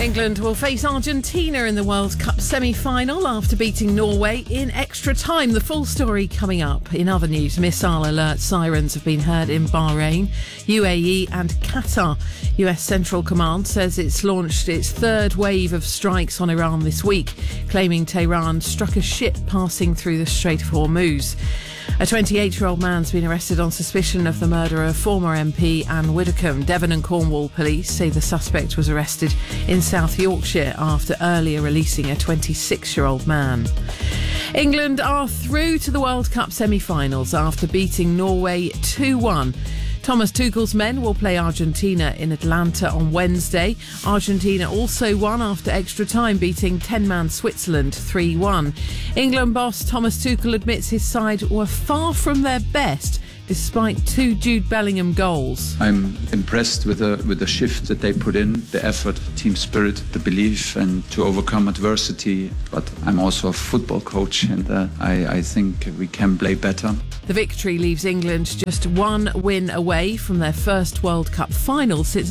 England will face Argentina in the World Cup semi-final after beating Norway in extra time. The full story coming up. In other news, missile alert sirens have been heard in Bahrain, UAE and Qatar. US Central Command says it's launched its third wave of strikes on Iran this week, claiming Tehran struck a ship passing through the Strait of Hormuz. A 28-year-old man's been arrested on suspicion of the murder of former MP Anne Widdecombe. Devon and Cornwall police say the suspect was arrested in South Yorkshire after earlier releasing a 26-year-old man. England are through to the World Cup semi-finals after beating Norway 2-1. Thomas Tuchel's men will play Argentina in Atlanta on Wednesday. Argentina also won after extra time, beating 10-man Switzerland 3-1. England boss Thomas Tuchel admits his side were far from their best despite two Jude Bellingham goals. I'm impressed with the shift that they put in, the effort, team spirit, the belief, and to overcome adversity. But I'm also a football coach, and I think we can play better. The victory leaves England just one win away from their first World Cup final since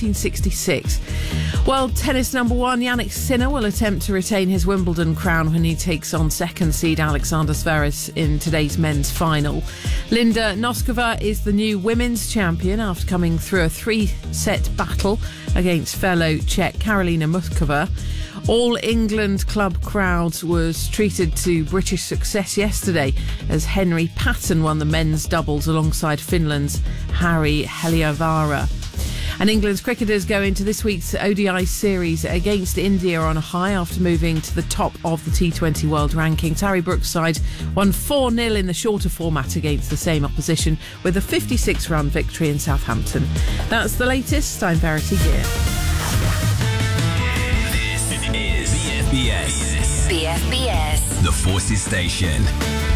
1966. World tennis number one Jannik Sinner will attempt to retain his Wimbledon crown when he takes on second seed Alexander Zverev in today's men's final. Linda Noskova is the new women's champion after coming through a three-set battle against fellow Czech Karolina Muchova. All England club crowd was treated to British success yesterday as Henry Patton won the men's doubles alongside Finland's Harri Heliövaara. And England's cricketers go into this week's ODI series against India on a high after moving to the top of the T20 World Rankings. Harry Brooks' side won 4-0 in the shorter format against the same opposition with a 56-run victory in Southampton. That's the latest. I'm Verity Gear. This is BFBS. BFBS. The Forces Station.